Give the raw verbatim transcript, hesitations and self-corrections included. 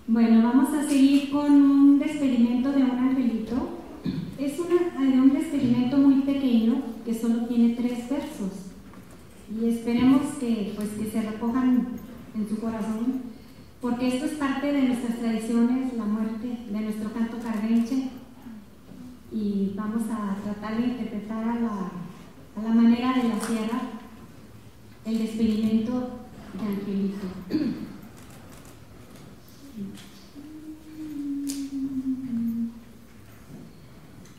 Bueno, vamos a seguir con un experimento de un angelito. Es una, un experimento muy pequeño que solo tiene tres versos y esperemos que, pues, que se recojan en su corazón, porque esto es parte de nuestras tradiciones, la muerte, de nuestro canto cardenche, y vamos a tratar de interpretar a la, a la manera de la sierra el experimento de Angelito.